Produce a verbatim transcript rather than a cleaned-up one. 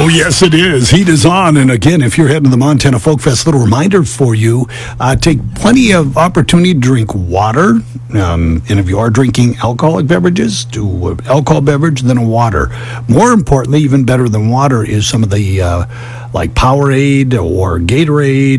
Oh, yes, it is. Heat is on. And again, if you're heading to the Montana Folk Fest, little reminder for you, uh, take plenty of opportunity to drink water. Um, and if you are drinking alcoholic beverages, do an alcohol beverage, then a water. More importantly, even better than water is some of the, uh, like Powerade or Gatorade